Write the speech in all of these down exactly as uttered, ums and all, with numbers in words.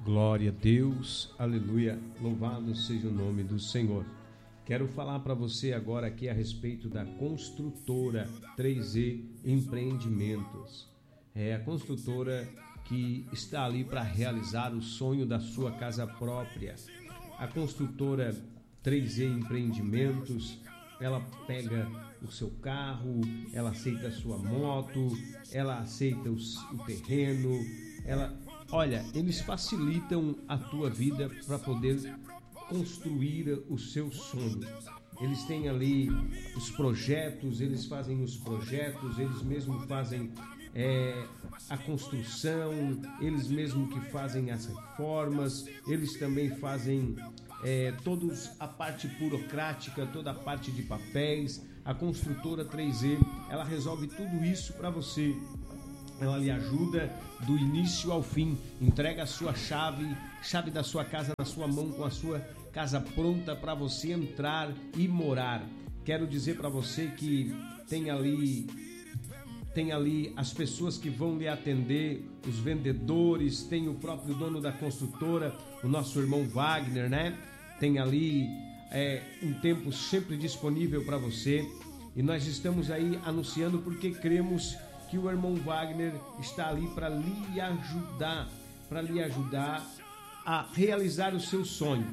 Glória a Deus, aleluia, louvado seja o nome do Senhor. Quero falar para você agora aqui a respeito da construtora três E Empreendimentos. É a construtora que está ali para realizar o sonho da sua casa própria. A construtora três E Empreendimentos, ela pega o seu carro, ela aceita a sua moto, ela aceita os, o terreno, ela... Olha, eles facilitam a tua vida para poder construir o seu sonho. Eles têm ali os projetos, eles fazem os projetos, eles mesmos fazem é, a construção, eles mesmos que fazem as reformas, eles também fazem é, todos a parte burocrática, toda a parte de papéis. A construtora três E, ela resolve tudo isso para você. Ela lhe ajuda do início ao fim, entrega a sua chave, chave da sua casa na sua mão, com a sua casa pronta para você entrar e morar. Quero dizer para você que tem ali, tem ali as pessoas que vão lhe atender, os vendedores, tem o próprio dono da construtora, o nosso irmão Wagner, né? Tem ali é, um tempo sempre disponível para você, e nós estamos aí anunciando porque cremos que o irmão Wagner está ali para lhe ajudar, para lhe ajudar a realizar o seu sonho.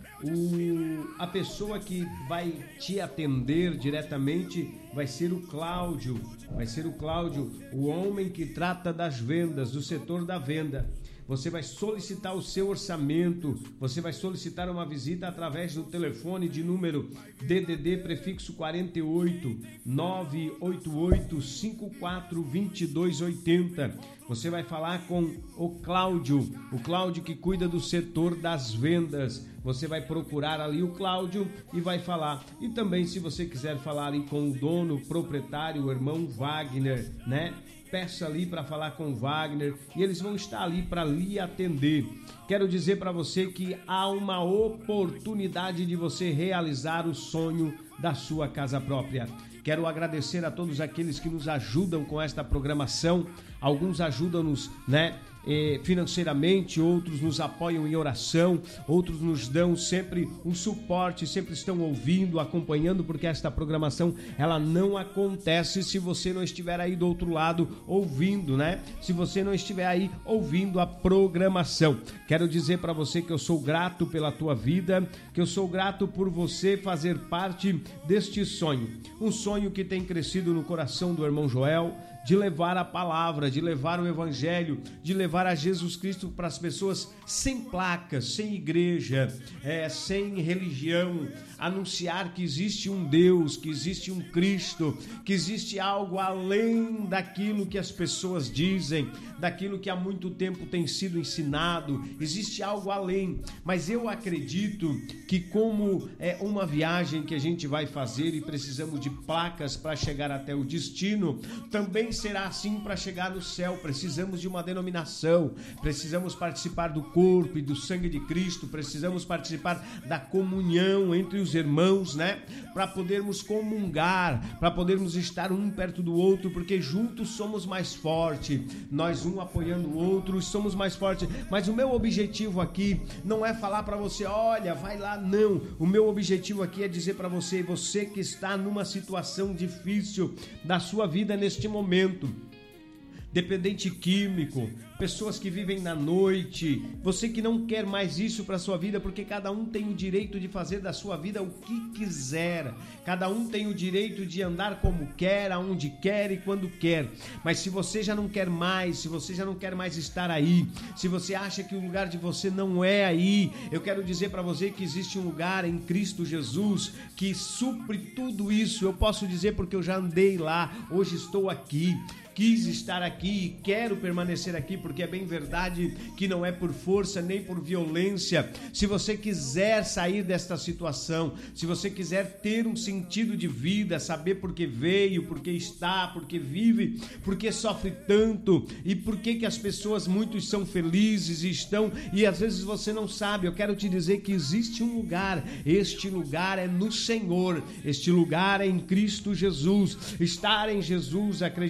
O, a pessoa que vai te atender diretamente vai ser o Cláudio, vai ser o Cláudio, o homem que trata das vendas, do setor da venda. Você vai solicitar o seu orçamento, você vai solicitar uma visita através do telefone de número D D D prefixo quarenta e oito, nove oito oito, cinco quatro dois dois oito zero. Você vai falar com o Cláudio, o Cláudio que cuida do setor das vendas. Você vai procurar ali o Cláudio e vai falar. E também, se você quiser falar ali com o dono, o proprietário, o irmão Wagner, né? Peça ali para falar com o Wagner e eles vão estar ali para lhe atender. Quero dizer para você que há uma oportunidade de você realizar o sonho da sua casa própria. Quero agradecer a todos aqueles que nos ajudam com esta programação. Alguns ajudam-nos, né, financeiramente, outros nos apoiam em oração, outros nos dão sempre um suporte, sempre estão ouvindo, acompanhando, porque esta programação ela não acontece se você não estiver aí do outro lado ouvindo, né? Se você não estiver aí ouvindo a programação. Quero dizer para você que eu sou grato pela tua vida, que eu sou grato por você fazer parte deste sonho, um sonho que tem crescido no coração do irmão Joel, de levar a palavra, de levar o evangelho, de levar a Jesus Cristo para as pessoas sem placas, sem igreja, é, sem religião, anunciar que existe um Deus, que existe um Cristo, que existe algo além daquilo que as pessoas dizem, daquilo que há muito tempo tem sido ensinado, existe algo além. Mas eu acredito que como é uma viagem que a gente vai fazer e precisamos de placas para chegar até o destino, também será assim para chegar no céu. Precisamos de uma denominação, precisamos participar do corpo e do sangue de Cristo, precisamos participar da comunhão entre os irmãos, né? Para podermos comungar, para podermos estar um perto do outro, porque juntos somos mais fortes, nós um apoiando o outro, somos mais fortes. Mas o meu objetivo aqui não é falar para você, olha, vai lá, não. O meu objetivo aqui é dizer para você, você que está numa situação difícil da sua vida neste momento, dependente químico, pessoas que vivem na noite, você que não quer mais isso para sua vida, porque cada um tem o direito de fazer da sua vida o que quiser, cada um tem o direito de andar como quer, aonde quer e quando quer. Mas se você já não quer mais, se você já não quer mais estar aí, se você acha que o lugar de você não é aí, eu quero dizer para você que existe um lugar em Cristo Jesus que supre tudo isso. Eu posso dizer porque eu já andei lá, hoje estou aqui, quis estar aqui e quero permanecer aqui, porque é bem verdade que não é por força nem por violência. Se você quiser sair desta situação, se você quiser ter um sentido de vida, saber por que veio, por que está, por que vive, por que sofre tanto e por que que as pessoas, muitos são felizes e estão, e às vezes você não sabe, eu quero te dizer que existe um lugar, este lugar é no Senhor, este lugar é em Cristo Jesus. Estar em Jesus, acreditar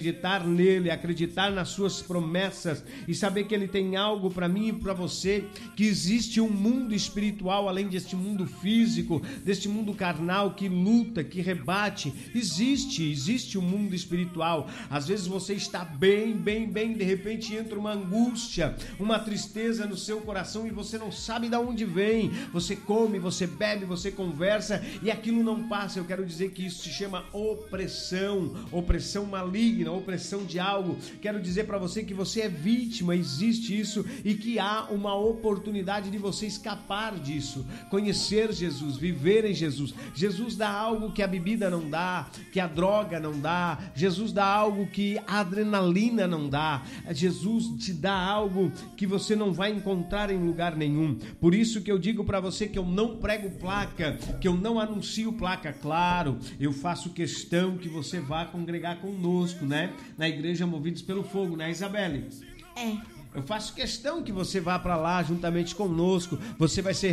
nele, acreditar nas suas promessas e saber que ele tem algo para mim e para você, que existe um mundo espiritual além deste mundo físico, deste mundo carnal que luta, que rebate. Existe, existe um mundo espiritual. Às vezes você está bem, bem, bem, de repente entra uma angústia, uma tristeza no seu coração e você não sabe de onde vem. Você come, você bebe, você conversa e aquilo não passa. Eu quero dizer que isso se chama opressão, opressão maligna, opressão de algo. Quero dizer para você que você é vítima, existe isso e que há uma oportunidade de você escapar disso, conhecer Jesus, viver em Jesus. Jesus dá algo que a bebida não dá, que a droga não dá. Jesus dá algo que a adrenalina não dá. Jesus te dá algo que você não vai encontrar em lugar nenhum. Por isso que eu digo para você que eu não prego placa, que eu não anuncio placa. Claro, eu faço questão que você vá congregar conosco, né? Na Igreja Movidos pelo Fogo, né, Isabelle? É. Eu faço questão que você vá para lá juntamente conosco. Você vai ser